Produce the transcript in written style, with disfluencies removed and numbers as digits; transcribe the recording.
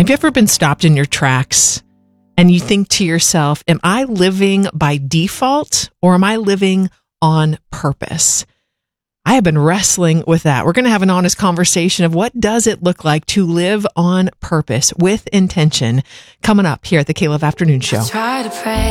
Have you ever been stopped in your tracks and you think to yourself, am I living by default or am I living on purpose? I have been wrestling with that. We're going to have an honest conversation of what does it look like to live on purpose with intention coming up here at the K-Love Afternoon Show. Try to pray